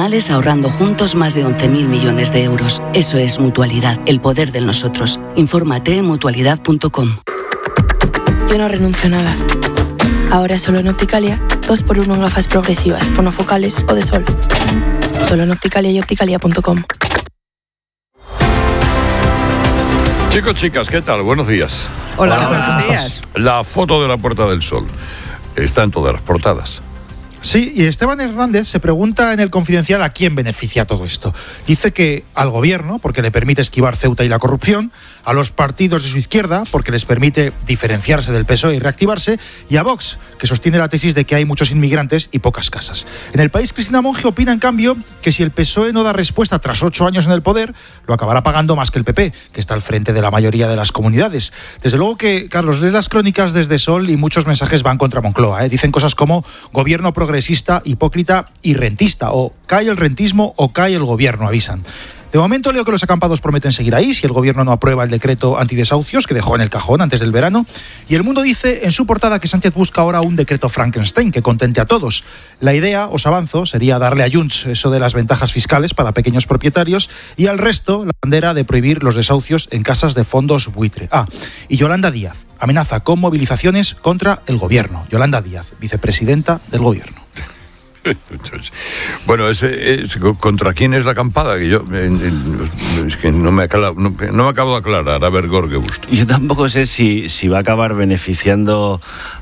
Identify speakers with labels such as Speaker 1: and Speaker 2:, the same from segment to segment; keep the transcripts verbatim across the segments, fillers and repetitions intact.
Speaker 1: ahorrando juntos más de once mil millones de euros. Eso es Mutualidad, el poder del nosotros. Infórmate en mutualidad punto com.
Speaker 2: Yo no renuncio a nada. Ahora solo en Opticalia, dos por uno en gafas progresivas, monofocales o de sol. Solo en Opticalia y opticalia punto com.
Speaker 3: Chicos, chicas, ¿qué tal? Buenos días.
Speaker 4: Hola, Hola. buenos días.
Speaker 3: La foto de la Puerta del Sol está en todas las portadas.
Speaker 5: Sí, y Esteban Hernández se pregunta en el Confidencial a quién beneficia todo esto. Dice que al gobierno, porque le permite esquivar Ceuta y la corrupción, a los partidos de su izquierda, porque les permite diferenciarse del P S O E y reactivarse, y a Vox, que sostiene la tesis de que hay muchos inmigrantes y pocas casas. En El País, Cristina Monge opina, en cambio, que si el P S O E no da respuesta tras ocho años en el poder, lo acabará pagando más que el P P, que está al frente de la mayoría de las comunidades. Desde luego que, Carlos, lees las crónicas desde Sol y muchos mensajes van contra Moncloa. ¿eh? Dicen cosas como gobierno progresista, hipócrita y rentista, o cae el rentismo o cae el gobierno, avisan. De momento leo que los acampados prometen seguir ahí si el gobierno no aprueba el decreto antidesahucios que dejó en el cajón antes del verano. Y El Mundo dice en su portada que Sánchez busca ahora un decreto Frankenstein que contente a todos. La idea, os avanzo, sería darle a Junts eso de las ventajas fiscales para pequeños propietarios y al resto la bandera de prohibir los desahucios en casas de fondos buitre. Ah, y Yolanda Díaz amenaza con movilizaciones contra el gobierno. Yolanda Díaz, vicepresidenta del gobierno.
Speaker 3: Bueno, ese, ese, ¿contra quién es la acampada? Que yo en, en, es que no me, acala, no, no me acabo de aclarar. A ver, Gorge Busto.
Speaker 6: Yo tampoco sé si, si va a acabar beneficiando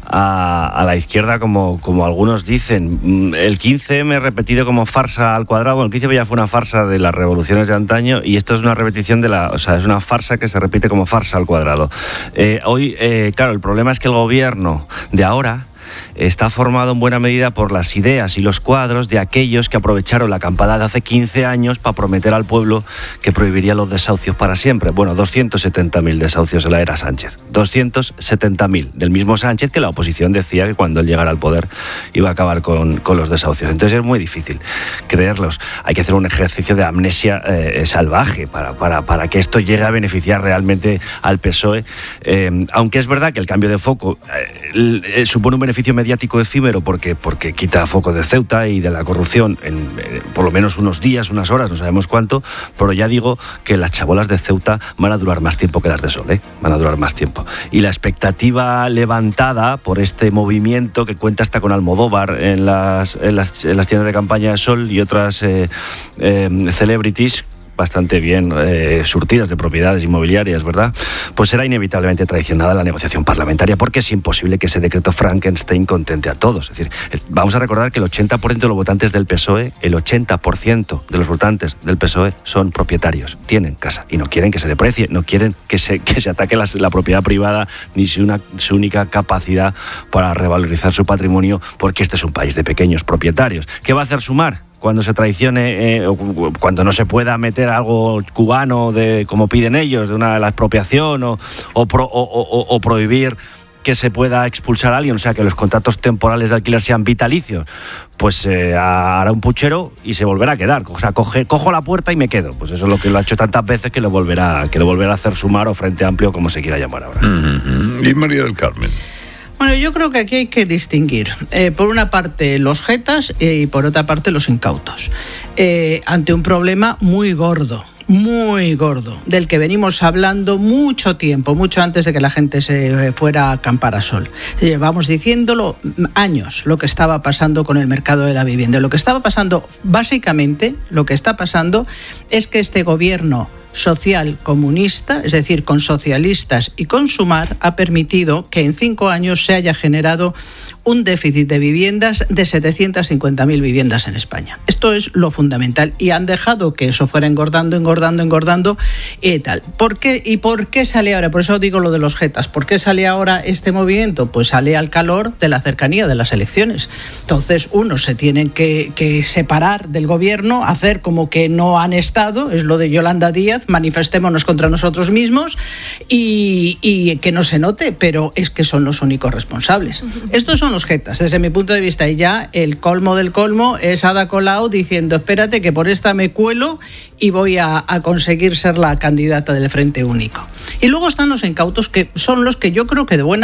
Speaker 6: a, a la izquierda como, como algunos dicen. El quince eme repetido como farsa al cuadrado. El quince eme ya fue una farsa de las revoluciones de antaño y esto es una repetición de la... O sea, es una farsa que se repite como farsa al cuadrado. Eh, hoy, eh, claro, el problema es que el gobierno de ahora está formado en buena medida por las ideas y los cuadros de aquellos que aprovecharon la acampada de hace quince años para prometer al pueblo que prohibiría los desahucios para siempre. Bueno, doscientos setenta mil desahucios en la era Sánchez. doscientos setenta mil, del mismo Sánchez que la oposición decía que cuando él llegara al poder iba a acabar con, con los desahucios. Entonces es muy difícil creerlos. Hay que hacer un ejercicio de amnesia eh, salvaje para, para, para que esto llegue a beneficiar realmente al P S O E. Eh, aunque es verdad que el cambio de foco eh, supone un beneficio mediático efímero porque, porque quita foco de Ceuta y de la corrupción en, en por lo menos unos días, unas horas, no sabemos cuánto, pero ya digo que las chabolas de Ceuta van a durar más tiempo que las de Sol, ¿eh? Van a durar más tiempo. Y la expectativa levantada por este movimiento que cuenta hasta con Almodóvar en las, en las, en las tiendas de campaña de Sol y otras eh, eh, celebrities bastante bien eh, surtidas de propiedades inmobiliarias, ¿verdad? Pues será inevitablemente traicionada la negociación parlamentaria porque es imposible que ese decreto Frankenstein contente a todos. Es decir, vamos a recordar que el ochenta por ciento de los votantes del P S O E, el ochenta por ciento de los votantes del P S O E son propietarios, tienen casa y no quieren que se deprecie, no quieren que se, que se ataque la, la propiedad privada ni su, una, su única capacidad para revalorizar su patrimonio porque este es un país de pequeños propietarios. ¿Qué va a hacer Sumar? Cuando se traicione, eh, o cuando no se pueda meter algo cubano de como piden ellos, de una de la expropiación o, o, pro, o, o, o prohibir que se pueda expulsar a alguien, o sea, que los contratos temporales de alquiler sean vitalicios, pues eh, hará un puchero y se volverá a quedar. O sea, coge, cojo la puerta y me quedo. Pues eso es lo que lo ha hecho tantas veces que lo volverá, que lo volverá a hacer Sumar o Frente Amplio, como se quiera llamar ahora.
Speaker 3: Mm-hmm. Y María del Carmen.
Speaker 4: Bueno, yo creo que aquí hay que distinguir, eh, por una parte los jetas eh, y por otra parte los incautos, eh, ante un problema muy gordo, muy gordo, del que venimos hablando mucho tiempo, mucho antes de que la gente se fuera a acampar a Sol. Llevamos diciéndolo años, lo que estaba pasando con el mercado de la vivienda. Lo que estaba pasando, básicamente, lo que está pasando es que este gobierno social comunista, es decir, con socialistas y con Sumar, ha permitido que en cinco años se haya generado un déficit de viviendas de setecientas cincuenta mil viviendas en España. Esto es lo fundamental y han dejado que eso fuera engordando, engordando, engordando y tal. ¿Por qué? ¿Y por qué sale ahora? Por eso digo lo de los jetas. ¿Por qué sale ahora este movimiento? Pues sale al calor de la cercanía de las elecciones. Entonces, unos se tienen que, que separar del gobierno, hacer como que no han estado, es lo de Yolanda Díaz, manifestémonos contra nosotros mismos y, y que no se note, pero es que son los únicos responsables. Estos son los jetas, desde mi punto de vista, y ya el colmo del colmo es Ada Colau diciendo, espérate que por esta me cuelo y voy a, a conseguir ser la candidata del Frente Único. Y luego están los incautos, que son los que yo creo que de buena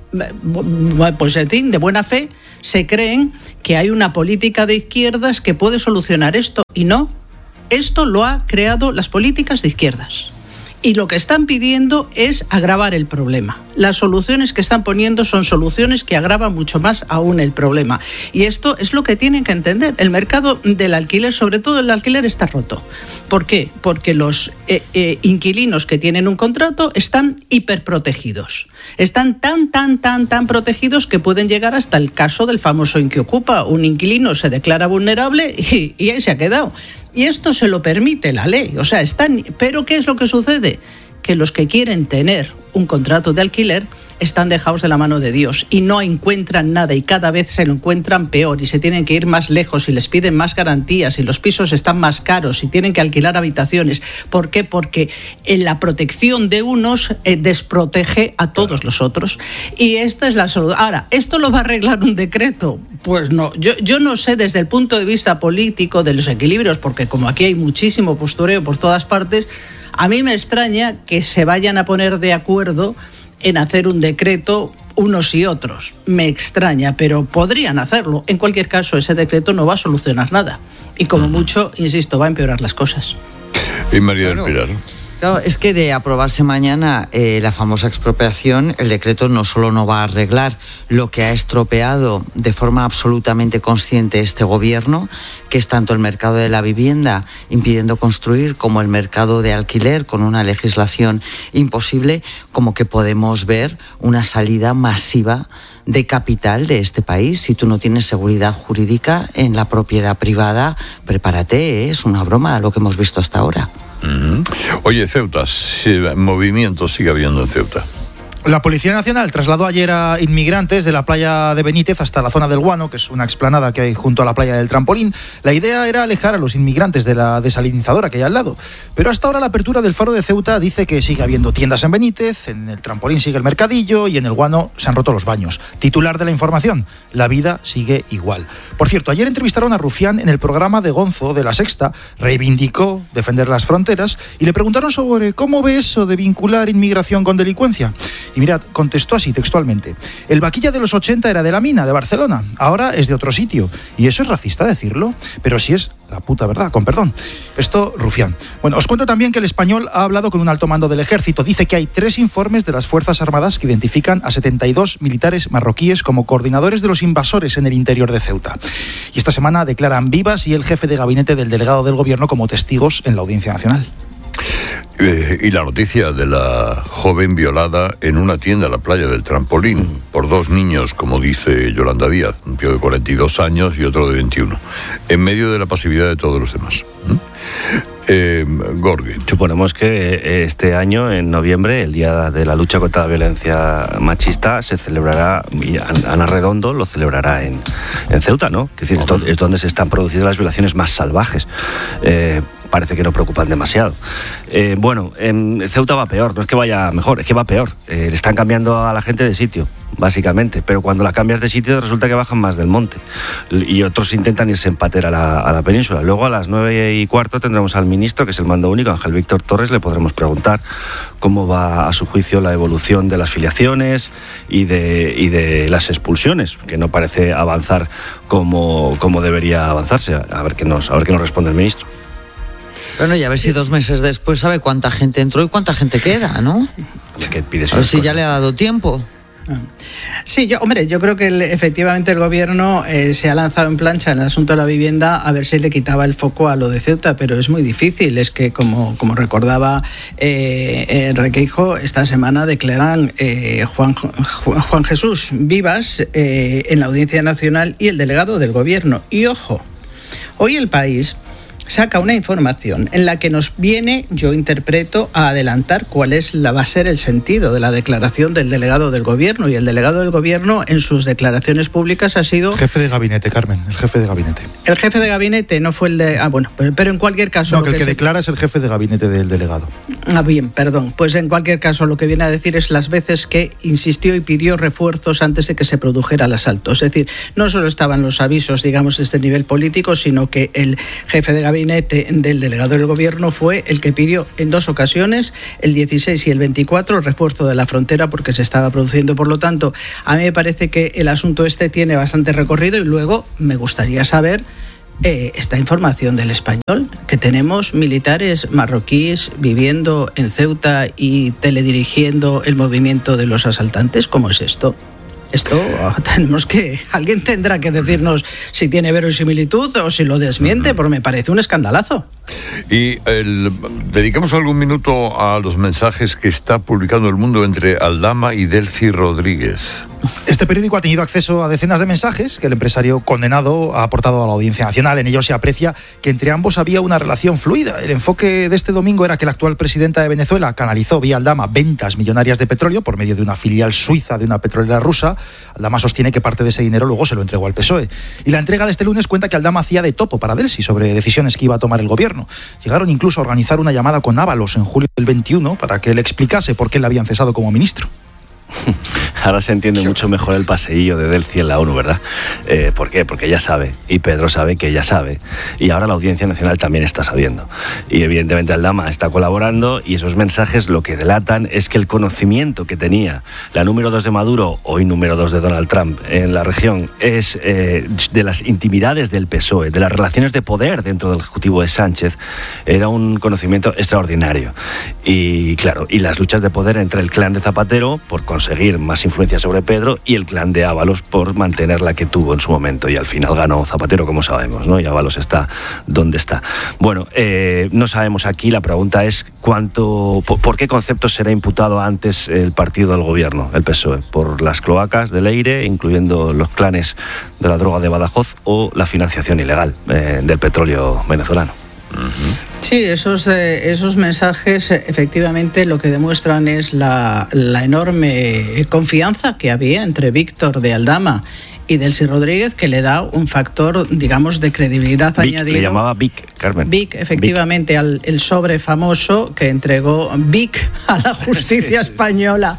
Speaker 4: pues en fin, de buena fe, se creen que hay una política de izquierdas que puede solucionar esto, y no. Esto lo ha creado las políticas de izquierdas. Y lo que están pidiendo es agravar el problema. Las soluciones que están poniendo son soluciones que agravan mucho más aún el problema. Y esto es lo que tienen que entender. El mercado del alquiler, sobre todo el alquiler, está roto. ¿Por qué? Porque los eh, eh, inquilinos que tienen un contrato están hiperprotegidos. Están tan, tan, tan, tan protegidos que pueden llegar hasta el caso del famoso inquiocupa. Un inquilino se declara vulnerable y, y ahí se ha quedado. Y esto se lo permite la ley. O sea, están. Pero ¿qué es lo que sucede? Que los que quieren tener un contrato de alquiler están dejados de la mano de Dios y no encuentran nada, y cada vez se lo encuentran peor y se tienen que ir más lejos y les piden más garantías y los pisos están más caros y tienen que alquilar habitaciones. ¿Por qué? Porque en la protección de unos eh, desprotege a todos los otros, y esta es la solución. Ahora, ¿esto lo va a arreglar un decreto? Pues no, yo, yo no sé desde el punto de vista político de los equilibrios, porque como aquí hay muchísimo postureo por todas partes, a mí me extraña que se vayan a poner de acuerdo en hacer un decreto unos y otros. Me extraña, pero podrían hacerlo. En cualquier caso, ese decreto no va a solucionar nada. Y como mucho, insisto, va a empeorar las cosas.
Speaker 3: Y María del
Speaker 7: Claro.
Speaker 3: Pilar.
Speaker 7: Claro, es que de aprobarse mañana eh, la famosa expropiación, el decreto no solo no va a arreglar lo que ha estropeado de forma absolutamente consciente este gobierno, que es tanto el mercado de la vivienda impidiendo construir como el mercado de alquiler con una legislación imposible, como que podemos ver una salida masiva de capital de este país. Si tú no tienes seguridad jurídica en la propiedad privada, prepárate, ¿eh? Es una broma lo que hemos visto hasta ahora.
Speaker 3: Uh-huh. Oye, Ceuta, sí, movimiento sigue habiendo en Ceuta.
Speaker 5: La Policía Nacional trasladó ayer a inmigrantes de la playa de Benítez hasta la zona del Guano, que es una explanada que hay junto a la playa del Trampolín. La idea era alejar a los inmigrantes de la desalinizadora que hay al lado. Pero hasta ahora la apertura del Faro de Ceuta dice que sigue habiendo tiendas en Benítez, en el Trampolín sigue el mercadillo y en el Guano se han roto los baños. Titular de la información: la vida sigue igual. Por cierto, ayer entrevistaron a Rufián en el programa de Gonzo de La Sexta, reivindicó defender las fronteras y le preguntaron sobre cómo ve eso de vincular inmigración con delincuencia. Y mirad, contestó así textualmente: el vaquilla de los ochenta era de la Mina, de Barcelona, ahora es de otro sitio. ¿Y eso es racista decirlo? Pero si es la puta verdad, con perdón. Esto, Rufián. Bueno, os cuento también que el Español ha hablado con un alto mando del ejército. Dice que hay tres informes de las Fuerzas Armadas que identifican a setenta y dos militares marroquíes como coordinadores de los invasores en el interior de Ceuta. Y esta semana declaran Vivas y el jefe de gabinete del delegado del gobierno como testigos en la Audiencia Nacional.
Speaker 3: Eh, y la noticia de la joven violada en una tienda a la playa del Trampolín por dos niños, como dice Yolanda Díaz, un tío de cuarenta y dos años y otro de veintiuno, en medio de la pasividad de todos los demás. ¿Mm? Eh, Gorgi.
Speaker 6: Suponemos que este año, en noviembre, el Día de la Lucha contra la Violencia Machista, se celebrará, y Ana Redondo lo celebrará en, en Ceuta, ¿no? Es decir, es, es donde se están produciendo las violaciones más salvajes. Eh, parece que no preocupan demasiado. Eh, bueno, en Ceuta va peor, no es que vaya mejor, es que va peor. Eh, le están cambiando a la gente de sitio, básicamente, pero cuando la cambias de sitio resulta que bajan más del monte y otros intentan irse en patera a la, a la península. Luego a las nueve y cuarto tendremos al ministro, que es el mando único, Ángel Víctor Torres. Le podremos preguntar cómo va a su juicio la evolución de las filiaciones y de, y de las expulsiones, que no parece avanzar como, como debería avanzarse. A ver qué nos, a ver qué nos responde el ministro.
Speaker 7: Bueno, y a ver si dos meses después sabe cuánta gente entró y cuánta gente queda, ¿no?
Speaker 6: Que pides
Speaker 7: a ver si ya le ha dado tiempo.
Speaker 4: Sí, yo, hombre, yo creo que el, efectivamente el gobierno eh, se ha lanzado en plancha en el asunto de la vivienda a ver si le quitaba el foco a lo de Ceuta, pero es muy difícil. Es que, como, como recordaba eh, eh, Requeijo, esta semana declaran eh, Juan, Juan Jesús Vivas eh, en la Audiencia Nacional y el delegado del gobierno. Y ojo, hoy El País saca una información en la que nos viene, yo interpreto, a adelantar cuál es la, va a ser el sentido de la declaración del delegado del gobierno. Y el delegado del gobierno, en sus declaraciones públicas, ha sido...
Speaker 5: Jefe de gabinete, Carmen, el jefe de gabinete.
Speaker 4: El jefe de gabinete, no fue el de... Ah, bueno, pero, pero en cualquier caso...
Speaker 5: No, que el que, que
Speaker 4: se...
Speaker 5: declara es el jefe de gabinete del delegado.
Speaker 4: Ah, bien, perdón. Pues en cualquier caso lo que viene a decir es las veces que insistió y pidió refuerzos antes de que se produjera el asalto. Es decir, no solo estaban los avisos, digamos, de este nivel político, sino que el jefe de gabinete gabinete del delegado del gobierno fue el que pidió en dos ocasiones, el dieciséis y el veinticuatro, el refuerzo de la frontera porque se estaba produciendo. Por lo tanto, a mí me parece que el asunto este tiene bastante recorrido y luego me gustaría saber eh, esta información del Español, que tenemos militares marroquíes viviendo en Ceuta y teledirigiendo el movimiento de los asaltantes. ¿Cómo es esto? Esto tenemos que... Alguien tendrá que decirnos si tiene verosimilitud o si lo desmiente, porque me parece un escandalazo.
Speaker 3: Y el, dediquemos algún minuto a los mensajes que está publicando El Mundo entre Aldama y Delcy Rodríguez.
Speaker 5: Este periódico ha tenido acceso a decenas de mensajes que el empresario condenado ha aportado a la Audiencia Nacional. En ellos se aprecia que entre ambos había una relación fluida. El enfoque de este domingo era que la actual presidenta de Venezuela canalizó vía Aldama ventas millonarias de petróleo por medio de una filial suiza de una petrolera rusa. Aldama sostiene que parte de ese dinero luego se lo entregó al P S O E. Y la entrega de este lunes cuenta que Aldama hacía de topo para Delcy sobre decisiones que iba a tomar el gobierno. Llegaron incluso a organizar una llamada con Ábalos en julio del veintiuno para que él explicase por qué le habían cesado como ministro.
Speaker 6: Ahora se entiende mucho mejor el paseillo de Delcy en la ONU, ¿verdad? Eh, ¿Por qué? Porque ella sabe, y Pedro sabe que ella sabe, y ahora la Audiencia Nacional también está sabiendo. Y evidentemente Aldama está colaborando, y esos mensajes lo que delatan es que el conocimiento que tenía la número dos de Maduro, hoy número dos de Donald Trump, en la región, es eh, de las intimidades del P S O E, de las relaciones de poder dentro del Ejecutivo de Sánchez, era un conocimiento extraordinario. Y claro, y las luchas de poder entre el clan de Zapatero, por conseguir más influencia sobre Pedro, y el clan de Ábalos por mantener la que tuvo en su momento, y al final ganó Zapatero, como sabemos, ¿no? Y Ábalos está donde está. Bueno, eh, no sabemos aquí, la pregunta es cuánto, por, por qué concepto será imputado antes el partido del gobierno, el P S O E, por las cloacas del Eire, incluyendo los clanes de la droga de Badajoz, o la financiación ilegal eh, del petróleo venezolano.
Speaker 4: Uh-huh. Sí, esos, eh, esos mensajes eh, efectivamente lo que demuestran es la, la enorme confianza que había entre Víctor de Aldama y Delcy Rodríguez, que le da un factor, digamos, de credibilidad
Speaker 6: Vic,
Speaker 4: añadido.
Speaker 6: Le llamaba Vic, Carmen.
Speaker 4: Vic, efectivamente, Vic. Al el sobre famoso que entregó Vic a la justicia sí, sí. española.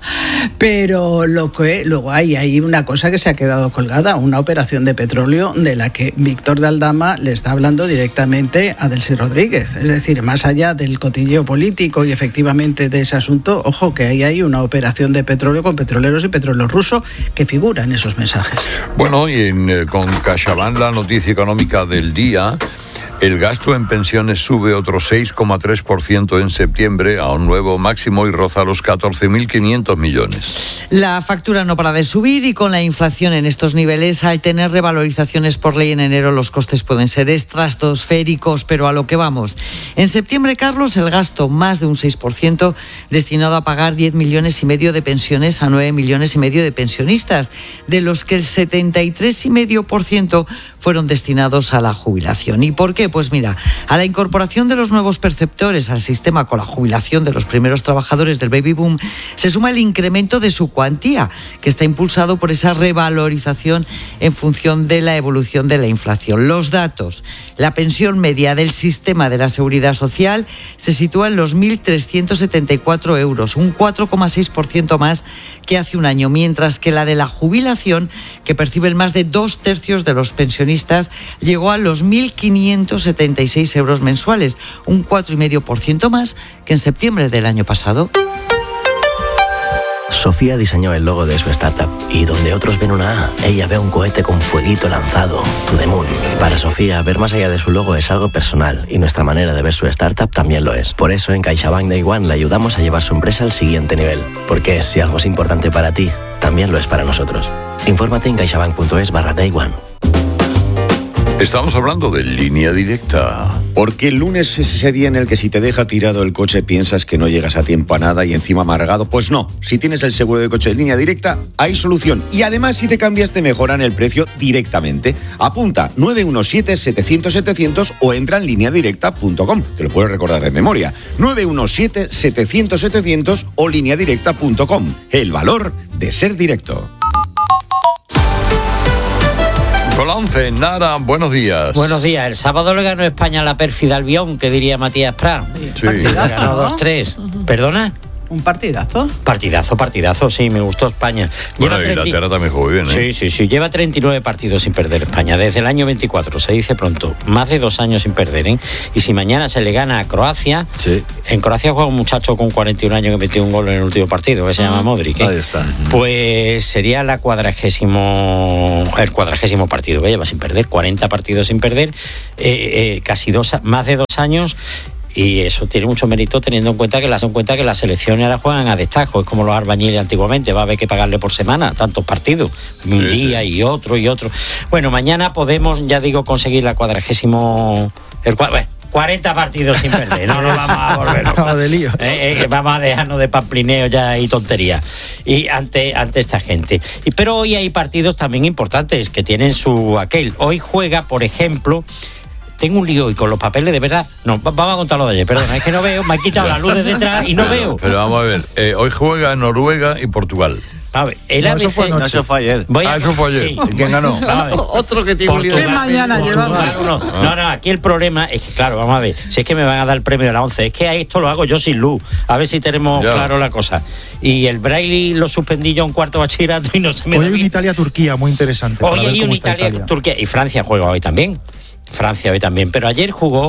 Speaker 4: Pero lo que luego hay, hay una cosa que se ha quedado colgada, una operación de petróleo de la que Víctor de Aldama le está hablando directamente a Delcy Rodríguez. Es decir, más allá del cotilleo político y efectivamente de ese asunto, ojo que ahí hay una operación de petróleo con petroleros y petróleo ruso que figura en esos mensajes.
Speaker 3: Bueno, y en, eh, con CaixaBank, la noticia económica del día, el gasto en pensiones sube otro seis coma tres por ciento en septiembre a un nuevo máximo y roza los catorce mil quinientos millones.
Speaker 7: La factura no para de subir y con la inflación en estos niveles, al tener revalorizaciones por ley en enero, los costes pueden ser estratosféricos, pero a lo que vamos. En septiembre, Carlos, el gasto más de un seis por ciento destinado a pagar diez millones y medio de pensiones a nueve millones y medio de pensionistas, de los que el setenta y tres coma cinco por ciento fueron destinados a la jubilación. ¿Y por qué? Pues mira, a la incorporación de los nuevos perceptores al sistema con la jubilación de los primeros trabajadores del baby boom se suma el incremento de su cuantía, que está impulsado por esa revalorización en función de la evolución de la inflación. Los datos: la pensión media del sistema de la Seguridad Social se sitúa en los mil trescientos setenta y cuatro euros, un cuatro coma seis por ciento más que hace un año, mientras que la de la jubilación, que perciben más de dos tercios de los pensionistas, llegó a los mil quinientos setenta y seis euros mensuales, un cuatro coma cinco por ciento más que en septiembre del año pasado.
Speaker 8: Sofía diseñó el logo de su startup y donde otros ven una A, ella ve un cohete con fueguito lanzado, To The Moon. Para Sofía, ver más allá de su logo es algo personal y nuestra manera de ver su startup también lo es. Por eso en CaixaBank Day One le ayudamos a llevar su empresa al siguiente nivel. Porque si algo es importante para ti, también lo es para nosotros. Infórmate en caixabank.es barra Day One.
Speaker 3: Estamos hablando de Línea Directa.
Speaker 9: Porque el lunes es ese día en el que si te deja tirado el coche piensas que no llegas a tiempo a nada y encima amargado. Pues no, si tienes el seguro de coche de Línea Directa, hay solución. Y además, si te cambias, te mejoran el precio directamente. Apunta nueve uno siete, setecientos, setecientos o entra en línea directa punto com. Te lo puedes recordar de memoria. nueve uno siete, setecientos, setecientos o línea directa punto com. El valor de ser directo.
Speaker 3: Con la once, Nara, buenos días.
Speaker 10: Buenos días. El sábado le ganó España a la pérfida Albión, que diría Matías Prat.
Speaker 3: Sí.
Speaker 10: Le ganó dos tres. ¿Perdona?
Speaker 4: Un partidazo.
Speaker 10: Partidazo, partidazo, sí, me gustó España.
Speaker 3: Bueno, y Inglaterra también jugó bien, ¿eh?
Speaker 10: Sí, sí, sí, lleva treinta y nueve partidos sin perder España, desde el año veinticuatro, se dice pronto, más de dos años sin perder, ¿eh? Y si mañana se le gana a Croacia, sí. En Croacia juega un muchacho con cuarenta y un años que metió un gol en el último partido, que se llama Modric, ¿eh?
Speaker 6: Ahí está.
Speaker 10: Pues sería la cuadragésimo, el cuadragésimo partido que lleva sin perder, cuarenta partidos sin perder, eh, eh, casi dos, más de dos años. Y eso tiene mucho mérito teniendo en cuenta que las en cuenta que las selecciones ahora juegan a destajo, es como los albañiles antiguamente, va a haber que pagarle por semana tantos partidos, un sí, día sí. y otro y otro. Bueno, mañana podemos, ya digo, conseguir la cuadragésimo, el bueno, cuarenta partidos sin perder, no nos vamos a volver locos.
Speaker 5: de líos.
Speaker 10: Eh, eh, vamos a dejarnos de pamplineo ya y tontería y ante, ante esta gente. Y, pero hoy hay partidos también importantes que tienen su aquel. Hoy juega, por ejemplo, tengo un lío hoy con los papeles, de verdad. No, vamos a contarlo de ayer, perdón, es que no veo, me han quitado la luz de detrás y no
Speaker 3: pero,
Speaker 10: veo.
Speaker 3: Pero vamos a ver, eh, hoy juega Noruega y Portugal.
Speaker 10: A ver, el
Speaker 5: no,
Speaker 10: A B C...
Speaker 5: Eso fue,
Speaker 6: no, eso fue ayer.
Speaker 10: Voy a...
Speaker 3: Ah, eso fue ayer.
Speaker 10: Sí.
Speaker 3: ¿Y quién ganó?
Speaker 4: Otro que tiene un lío. ¿Qué mañana llevamos?
Speaker 10: No, no, no, aquí el problema es que, claro, vamos a ver, si es que me van a dar el premio de la once, es que a esto lo hago yo sin luz, a ver si tenemos ya. claro la cosa. Y el Braille lo suspendí yo en cuarto bachillerato y no se me
Speaker 5: Hoy
Speaker 10: da
Speaker 5: hay un
Speaker 10: bien.
Speaker 5: Italia-Turquía muy interesante.
Speaker 10: Hoy hay un Italia-Turquía y Francia juega hoy también. Francia hoy también, pero ayer jugó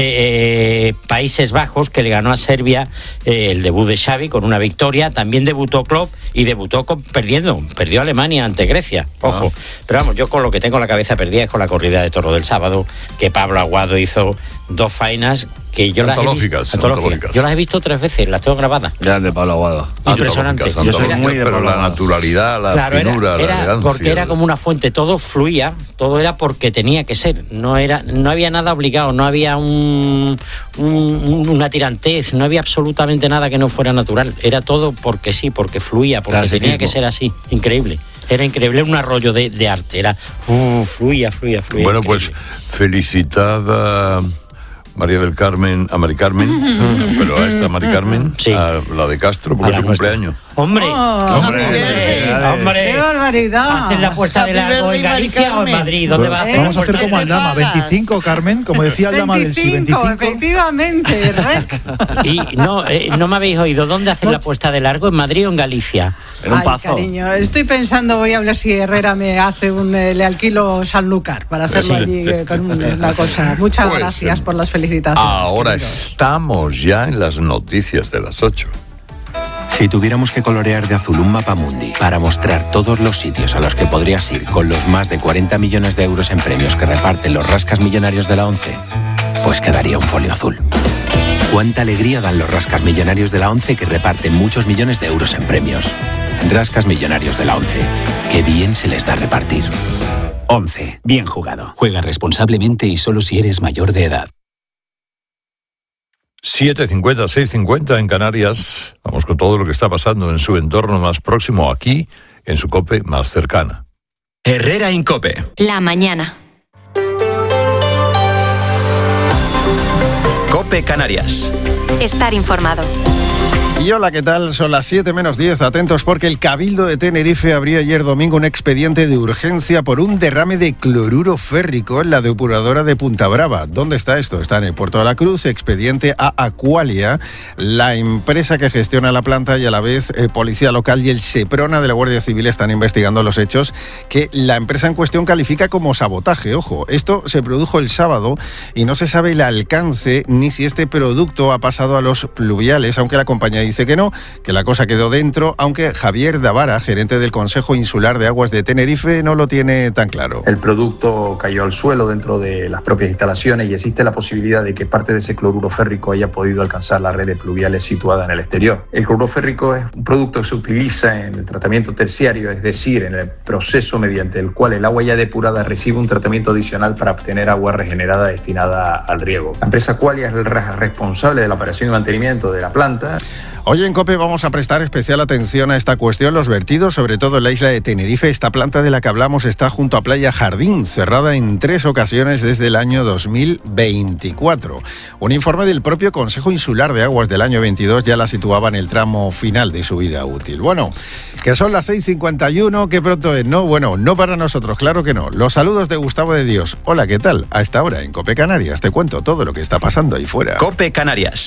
Speaker 10: eh, Países Bajos, que le ganó a Serbia eh, el debut de Xavi con una victoria, también debutó Klopp y debutó con, perdiendo, perdió Alemania ante Grecia, ojo, ah. pero vamos, yo con lo que tengo la cabeza perdida es con la corrida de toro del sábado, que Pablo Aguado hizo dos faenas que yo las, he visto, antológicas. Yo las he visto tres veces, las tengo grabadas.
Speaker 6: Ya el de Pablo Aguado.
Speaker 10: Impresionante.
Speaker 3: Yo soy muy de
Speaker 6: pero
Speaker 3: la naturalidad, la
Speaker 10: claro,
Speaker 3: finura,
Speaker 10: era, era
Speaker 3: la elegancia.
Speaker 10: Porque era como una fuente, todo fluía, todo era porque tenía que ser. No era, no había nada obligado, no había un, un, una tirantez, no había absolutamente nada que no fuera natural. Era todo porque sí, porque fluía, porque Clasicismo. tenía que ser así. Increíble. Era increíble, un arroyo de, de arte. Era uh, fluía, fluía, fluía.
Speaker 3: Bueno,
Speaker 10: increíble.
Speaker 3: Pues felicitada María del Carmen, a Mari Carmen, pero a esta Mari Carmen, sí. a la de Castro, porque es su cumpleaños.
Speaker 10: ¡Hombre!
Speaker 4: Oh,
Speaker 10: ¡Hombre! ¡Hombre! ¡Hombre!
Speaker 4: ¡Qué barbaridad!
Speaker 10: ¿Hacen la puesta de largo en Galicia o en Madrid? ¿Dónde va a hacer?
Speaker 5: Vamos a hacer como Aldama, veinticinco, Carmen, como decía Aldama del sí, veinticinco.
Speaker 4: Efectivamente, Rec.
Speaker 10: Y no, eh, no me habéis oído, ¿dónde hacen la puesta de largo? ¿En Madrid o en Galicia?
Speaker 6: En un
Speaker 4: Ay,
Speaker 6: pazo.
Speaker 4: Cariño, estoy pensando, voy a hablar si Herrera me hace un, eh, le alquilo Sanlúcar para hacerlo sí. allí eh, con un, una cosa. Muchas pues, gracias por las felicitaciones.
Speaker 3: Ahora queridos. Estamos ya en las noticias de las ocho.
Speaker 11: Si tuviéramos que colorear de azul un mapa mundi para mostrar todos los sitios a los que podrías ir con los más de cuarenta millones de euros en premios que reparten los rascas millonarios de la ONCE, pues quedaría un folio azul. Cuánta alegría dan los rascas millonarios de la ONCE que reparten muchos millones de euros en premios. Rascas millonarios de la ONCE. Qué bien se les da repartir.
Speaker 12: ONCE. Bien jugado. Juega responsablemente y solo si eres mayor de edad.
Speaker 3: siete cincuenta, seis cincuenta en Canarias. Vamos con todo lo que está pasando en su entorno más próximo aquí, en su COPE más cercana.
Speaker 13: Herrera Incope.
Speaker 14: La mañana.
Speaker 13: COPE Canarias.
Speaker 14: Estar informado.
Speaker 15: Y hola, ¿qué tal? Son las siete menos diez. Atentos porque el Cabildo de Tenerife abrió ayer domingo un expediente de urgencia por un derrame de cloruro férrico en la depuradora de Punta Brava. ¿Dónde está esto? Está en el Puerto de la Cruz. Expediente a Aqualia, la empresa que gestiona la planta, y a la vez eh, Policía Local y el SEPRONA de la Guardia Civil están investigando los hechos que la empresa en cuestión califica como sabotaje. Ojo, esto se produjo el sábado y no se sabe el alcance ni si este producto ha pasado a los pluviales, aunque la compañía dice que no, que la cosa quedó dentro, aunque Javier Davara, gerente del Consejo Insular de Aguas de Tenerife, no lo tiene tan claro.
Speaker 16: El producto cayó al suelo dentro de las propias instalaciones y existe la posibilidad de que parte de ese cloruro férrico haya podido alcanzar las redes pluviales situadas en el exterior. El cloruro férrico es un producto que se utiliza en el tratamiento terciario, es decir, en el proceso mediante el cual el agua ya depurada recibe un tratamiento adicional para obtener agua regenerada destinada al riego. La empresa Aqualia es el responsable de la operación y mantenimiento de la planta.
Speaker 15: Hoy en COPE vamos a prestar especial atención a esta cuestión, los vertidos, sobre todo en la isla de Tenerife. Esta planta de la que hablamos está junto a Playa Jardín, cerrada en tres ocasiones desde el año dos mil veinticuatro. Un informe del propio Consejo Insular de Aguas del año veintidós ya la situaba en el tramo final de su vida útil. Bueno, que son las seis cincuenta y uno, que pronto es, ¿no? Bueno, no para nosotros, claro que no. Los saludos de Gustavo de Dios. Hola, ¿qué tal? A esta hora en COPE Canarias te cuento todo lo que está pasando ahí fuera.
Speaker 13: COPE Canarias.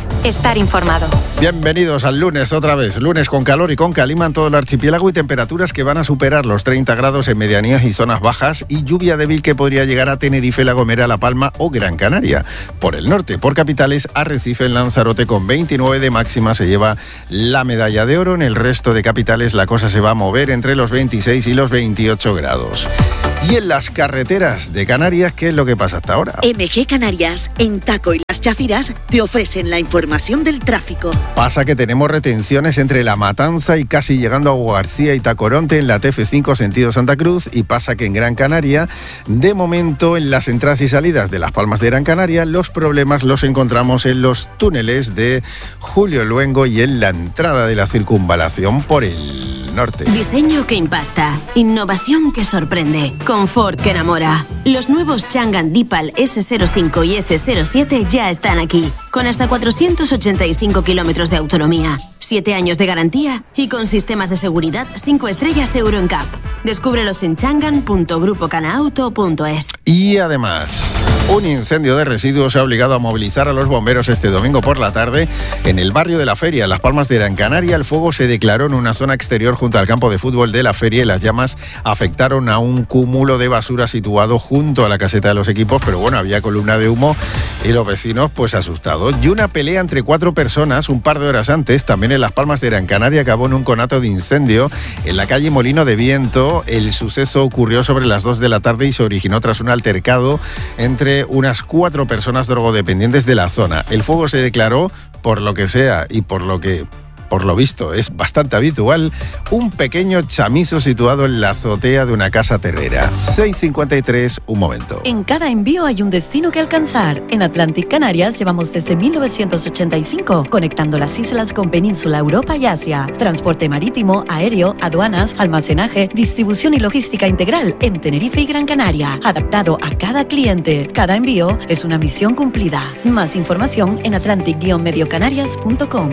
Speaker 14: Estar informado.
Speaker 15: Bienvenidos al lunes otra vez. Lunes con calor y con calima en todo el archipiélago y temperaturas que van a superar los treinta grados en medianías y zonas bajas y lluvia débil que podría llegar a Tenerife, La Gomera, La Palma o Gran Canaria. Por el norte, por capitales, Arrecife, en Lanzarote con veintinueve de máxima se lleva la medalla de oro. En el resto de capitales la cosa se va a mover entre los veintiséis y los veintiocho grados. Y en las carreteras de Canarias, ¿qué es lo que pasa hasta ahora?
Speaker 17: M G Canarias, en Taco y Las Chafiras, te ofrecen la información del tráfico.
Speaker 15: Pasa que tenemos retenciones entre La Matanza y casi llegando a Guarcía y Tacoronte en la T F cinco sentido Santa Cruz, y pasa que en Gran Canaria, de momento en las entradas y salidas de Las Palmas de Gran Canaria, los problemas los encontramos en los túneles de Julio Luengo y en la entrada de la circunvalación por el norte.
Speaker 18: Diseño que impacta, innovación que sorprende, confort que enamora. Los nuevos Changan Deepal ese cero cinco y ese cero siete ya están aquí, con hasta cuatrocientos ochenta y cinco kilómetros de autonomía, siete años de garantía y con sistemas de seguridad cinco estrellas Euro N C A P. Descúbrelos en changan punto grupo canaauto punto es.
Speaker 15: Y además, un incendio de residuos ha obligado a movilizar a los bomberos este domingo por la tarde en el barrio de la Feria, Las Palmas de Gran Canaria. El fuego se declaró en una zona exterior junto al campo de fútbol de la Feria y las llamas afectaron a un cúmulo de basura situado junto a la caseta de los equipos, pero bueno, había columna de humo y los vecinos pues asustados. Y una pelea entre cuatro personas un par de horas antes, también en Las Palmas de Gran Canaria, acabó en un conato de incendio en la calle Molino de Viento. El suceso ocurrió sobre las dos de la tarde y se originó tras un altercado entre unas cuatro personas drogodependientes de la zona. El fuego se declaró, por lo que sea y por lo que por lo visto es bastante habitual, un pequeño chamizo situado en la azotea de una casa terrera. seis cincuenta y tres, un momento.
Speaker 19: En cada envío hay un destino que alcanzar. En Atlantic Canarias llevamos desde mil novecientos ochenta y cinco, conectando las islas con Península, Europa y Asia. Transporte marítimo, aéreo, aduanas, almacenaje, distribución y logística integral en Tenerife y Gran Canaria, adaptado a cada cliente. Cada envío es una misión cumplida. Más información en atlantic guion medio canarias punto com.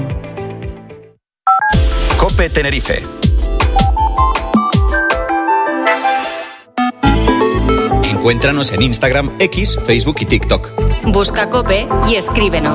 Speaker 13: COPE Tenerife. Encuéntranos en Instagram, X, Facebook y TikTok.
Speaker 14: Busca COPE y escríbenos.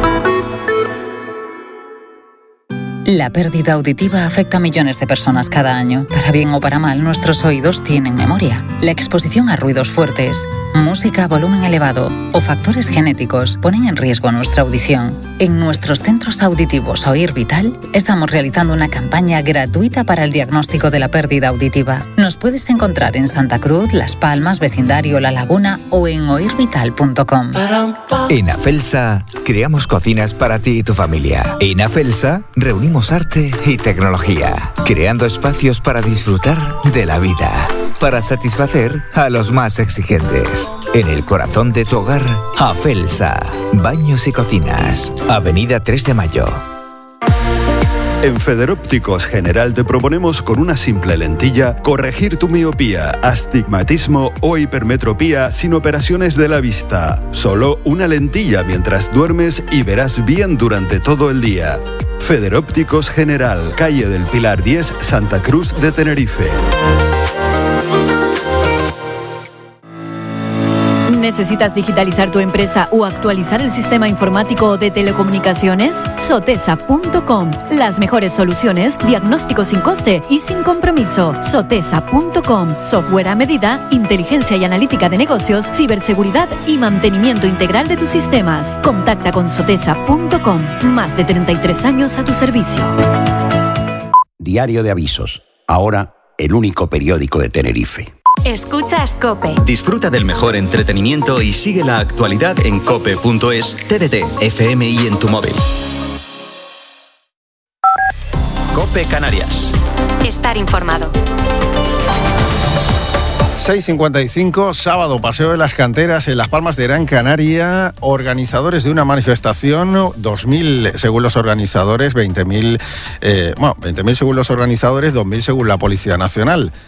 Speaker 20: La pérdida auditiva afecta a millones de personas cada año. Para bien o para mal, nuestros oídos tienen memoria. La exposición a ruidos fuertes, música a volumen elevado o factores genéticos ponen en riesgo nuestra audición. En nuestros centros auditivos Oír Vital estamos realizando una campaña gratuita para el diagnóstico de la pérdida auditiva. Nos puedes encontrar en Santa Cruz, Las Palmas, vecindario La Laguna o en oír vital punto com.
Speaker 21: En Afelsa creamos cocinas para ti y tu familia. En Afelsa reunimos arte y tecnología, creando espacios para disfrutar de la vida, para satisfacer a los más exigentes. En el corazón de tu hogar, Afelsa, baños y cocinas, Avenida tres de Mayo.
Speaker 22: En Federópticos General te proponemos con una simple lentilla corregir tu miopía, astigmatismo o hipermetropía sin operaciones de la vista. Solo una lentilla mientras duermes y verás bien durante todo el día. Federópticos General, calle del Pilar diez, Santa Cruz de Tenerife.
Speaker 19: ¿Necesitas digitalizar tu empresa o actualizar el sistema informático de telecomunicaciones? Sotesa punto com. Las mejores soluciones, diagnóstico sin coste y sin compromiso. Sotesa punto com. Software a medida, inteligencia y analítica de negocios, ciberseguridad y mantenimiento integral de tus sistemas. Contacta con Sotesa punto com. Más de treinta y tres años a tu servicio.
Speaker 23: Diario de Avisos. Ahora, el único periódico de Tenerife.
Speaker 14: Escuchas COPE.
Speaker 13: Disfruta del mejor entretenimiento y sigue la actualidad en cope punto es, T D T, F M y en tu móvil. COPE Canarias.
Speaker 14: Estar informado.
Speaker 15: seis cincuenta y cinco, sábado, Paseo de las Canteras en Las Palmas de Gran Canaria. Organizadores de una manifestación, dos mil según los organizadores, veinte mil, eh, bueno, veinte mil según los organizadores, dos mil según la Policía Nacional.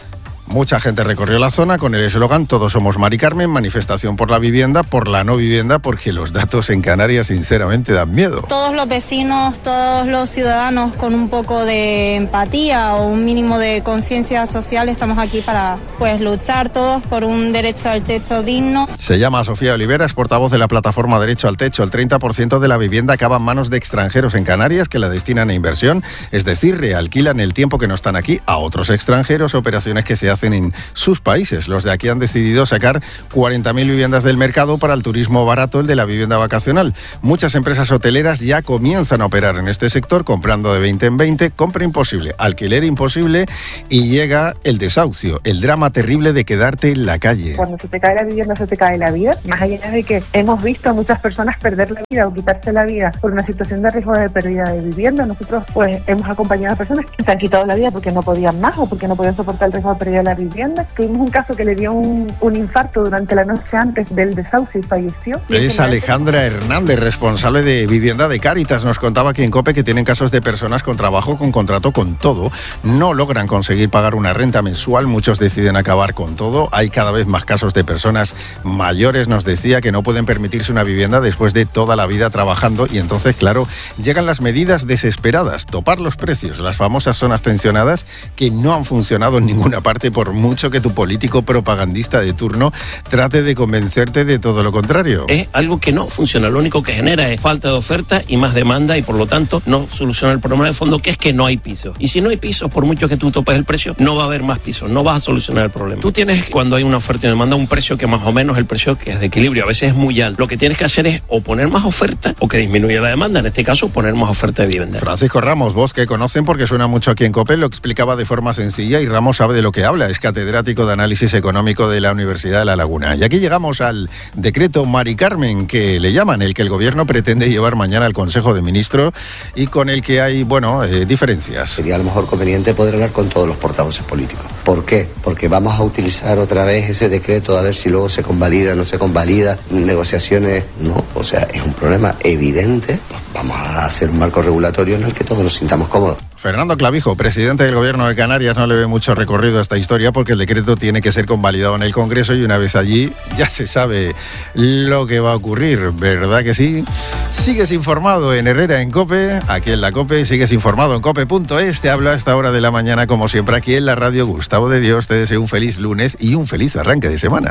Speaker 15: Mucha gente recorrió la zona con el eslogan Todos somos Mari Carmen, manifestación por la vivienda, por la no vivienda, porque los datos en Canarias sinceramente dan miedo.
Speaker 1: Todos los vecinos, todos los ciudadanos con un poco de empatía o un mínimo de conciencia social estamos aquí para pues luchar todos por un derecho al techo digno.
Speaker 15: Se llama Sofía Olivera, es portavoz de la plataforma Derecho al Techo. El treinta por ciento de la vivienda acaba en manos de extranjeros en Canarias que la destinan a inversión, es decir, realquilan el tiempo que no están aquí a otros extranjeros, operaciones que se hacen en sus países. Los de aquí han decidido sacar cuarenta mil viviendas del mercado para el turismo barato, el de la vivienda vacacional. Muchas empresas hoteleras ya comienzan a operar en este sector, comprando de veinte en veinte, compra imposible, alquiler imposible y llega el desahucio, el drama terrible de quedarte en la calle.
Speaker 2: Cuando se te cae la vivienda, se te cae la vida, más allá de que hemos visto a muchas personas perder la vida o quitarse la vida por una situación de riesgo de pérdida de vivienda. Nosotros pues hemos acompañado a personas que se han quitado la vida porque no podían más o porque no podían soportar el riesgo de pérdida de la vivienda. Tuvimos un caso que le dio un, un infarto durante la noche antes del desahucio y falleció.
Speaker 15: Es Alejandra Hernández, responsable de vivienda de Cáritas. Nos contaba aquí en COPE que tienen casos de personas con trabajo, con contrato, con todo. No logran conseguir pagar una renta mensual. Muchos deciden acabar con todo. Hay cada vez más casos de personas mayores, nos decía, que no pueden permitirse una vivienda después de toda la vida trabajando. Y entonces, claro, llegan las medidas desesperadas. Topar los precios, las famosas zonas tensionadas que no han funcionado en ninguna parte, por mucho que tu político propagandista de turno trate de convencerte de todo lo contrario.
Speaker 7: Es algo que no funciona, lo único que genera es falta de oferta y más demanda y por lo tanto no soluciona el problema de fondo, que es que no hay pisos. Y si no hay pisos, por mucho que tú topes el precio, no va a haber más pisos, no vas a solucionar el problema. Tú tienes, cuando hay una oferta y demanda, un precio que más o menos el precio que es de equilibrio, a veces es muy alto. Lo que tienes que hacer es o poner más oferta o que disminuya la demanda, en este caso poner más oferta de vivienda.
Speaker 15: Francisco Ramos, vos que conocen porque suena mucho aquí en COPE, lo explicaba de forma sencilla y Ramos sabe de lo que habla, es catedrático de Análisis Económico de la Universidad de La Laguna. Y aquí llegamos al decreto Mari Carmen, que le llaman, el que el gobierno pretende llevar mañana al Consejo de Ministros y con el que hay, bueno, eh, diferencias.
Speaker 24: Sería a lo mejor conveniente poder hablar con todos los portavoces políticos. ¿Por qué? Porque vamos a utilizar otra vez ese decreto a ver si luego se convalida, no se convalida, negociaciones, no, o sea, es un problema evidente. Vamos a hacer un marco regulatorio en el que todos nos sintamos cómodos.
Speaker 15: Fernando Clavijo, presidente del Gobierno de Canarias, no le ve mucho recorrido a esta historia porque el decreto tiene que ser convalidado en el Congreso y una vez allí ya se sabe lo que va a ocurrir, ¿verdad que sí? Sigues informado en Herrera en COPE, aquí en la COPE, sigues informado en cope punto es, te hablo a esta hora de la mañana como siempre aquí en la radio. Gustavo de Dios, te deseo un feliz lunes y un feliz arranque de semana.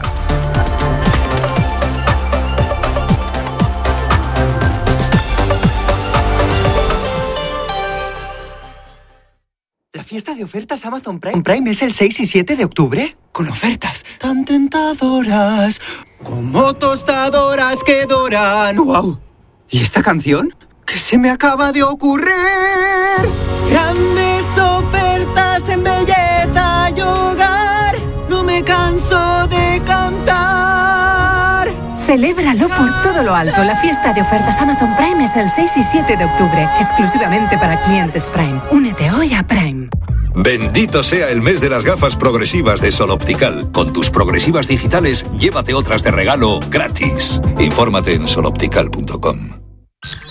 Speaker 25: ¿La fiesta de ofertas Amazon Prime, Prime es el seis y siete de octubre? Con ofertas tan tentadoras como tostadoras que doran. ¡Wow! ¿Y esta canción? ¿Qué se me acaba de ocurrir? Grandes ofertas en belleza y hogar. No me canso de cantar.
Speaker 26: Celébralo por todo lo alto. La fiesta de ofertas Amazon Prime es el seis y siete de octubre, exclusivamente para clientes Prime. Únete hoy a Prime.
Speaker 27: Bendito sea el mes de las gafas progresivas de Sol Optical. Con tus progresivas digitales, llévate otras de regalo gratis. Infórmate en sol optical punto com.